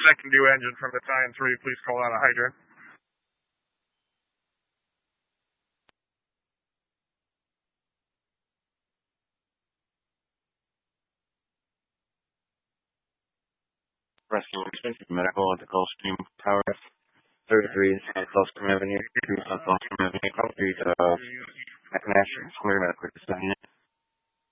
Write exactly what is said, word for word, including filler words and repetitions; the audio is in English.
second due engine from Battalion three, please call out a hydrant. Rescue medical at the Gulfstream Tower, thirty-three South Gulfstream Avenue, two South Gulfstream Avenue, call three to uh, National Square Medical Center.